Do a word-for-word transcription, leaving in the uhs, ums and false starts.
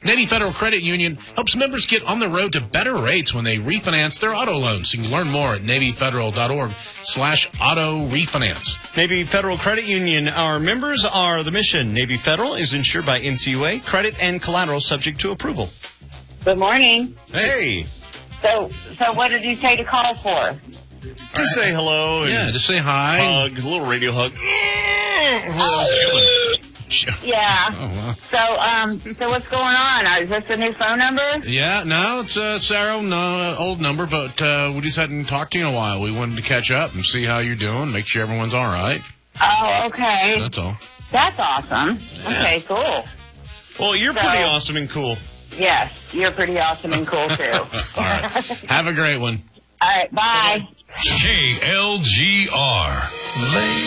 Navy Federal Credit Union helps members get on the road to better rates when they refinance their auto loans. You can learn more at NavyFederal.org slash auto refinance. Navy Federal Credit Union. Our members are the mission. Navy Federal is insured by N C U A. Credit and collateral subject to approval. Good morning. Hey. So, so what did you say to call for? To say hello. And Yeah, just say hi. hug, a little radio hug. How's it going? Yeah. Oh, wow. So, um, so what's going on? Is this a new phone number? Yeah, no, it's uh, Sarah, no, old number, but uh, we just hadn't talked to you in a while. We wanted to catch up and see how you're doing, make sure everyone's all right. Oh, okay. That's all. That's awesome. Okay, cool. Well, you're So- pretty awesome and cool. Yes, you're pretty awesome and cool, too. All right. Have a great one. All right, bye. K L G R.